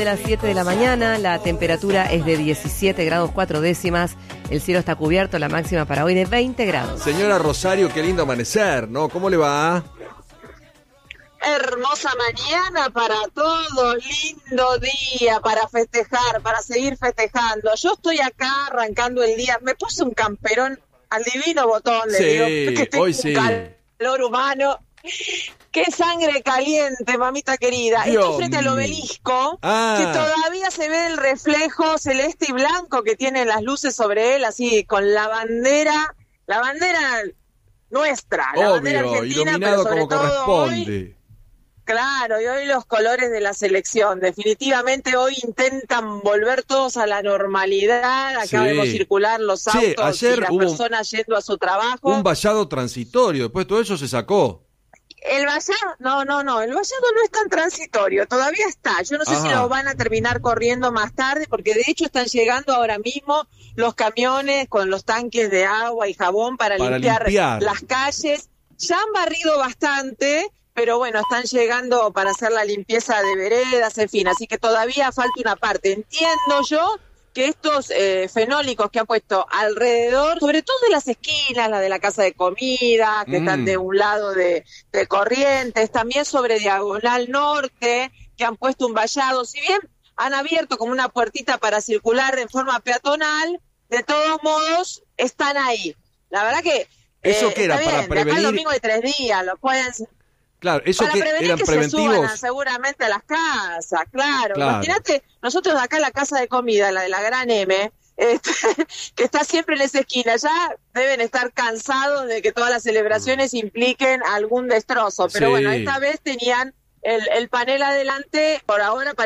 De las 7 de la mañana, la temperatura es de 17 grados 4 décimas, el cielo está cubierto, la máxima para hoy de 20 grados. Señora Rosario, qué lindo amanecer, ¿no? ¿Cómo le va? Hermosa mañana para todos, lindo día para festejar, para seguir festejando. Yo estoy acá arrancando el día, me puse un camperón al divino botón, le digo, que tengo hoy sí. calor humano. ¡Qué sangre caliente, mamita querida! Dios Estoy frente al obelisco, que todavía se ve el reflejo celeste y blanco que tienen las luces sobre él, así con la bandera nuestra, la bandera argentina, iluminado pero sobre como todo corresponde. hoy, claro, y hoy los colores de la selección. Definitivamente hoy intentan volver todos a la normalidad. Acá vemos circular los autos ayer y las personas yendo a su trabajo. Un vallado transitorio, después todo eso se sacó. El vallado, no, el vallado no es tan transitorio, todavía está. Yo no sé si lo van a terminar corriendo más tarde, porque de hecho están llegando ahora mismo los camiones con los tanques de agua y jabón para limpiar las calles. Ya han barrido bastante, pero bueno, están llegando para hacer la limpieza de veredas, en fin, así que todavía falta una parte. Entiendo yo que estos fenólicos que han puesto alrededor, sobre todo de las esquinas, la de la casa de comida, que están de un lado de Corrientes, también sobre Diagonal Norte, que han puesto un vallado, si bien han abierto como una puertita para circular en forma peatonal, de todos modos están ahí. La verdad que ¿eso qué era? Bien, Para prevenir. De acá el domingo de 3 días, lo pueden. Claro, eso para que prevenir eran que preventivos. se suban seguramente a las casas, claro. Imagínate, nosotros acá en la casa de comida, la de la Gran M, que está siempre en esa esquina, ya deben estar cansados de que todas las celebraciones impliquen algún destrozo, pero bueno, esta vez tenían el panel adelante, por ahora